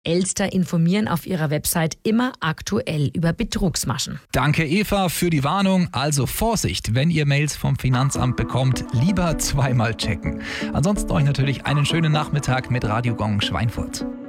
Elster informieren auf ihrer Website immer aktuell über Betrugsmaschen. Danke Eva für die Warnung. Also Vorsicht, wenn ihr Mails vom Finanzamt bekommt, lieber zweimal checken. Ansonsten euch natürlich einen schönen Nachmittag mit Radio Gong Schweinfurt.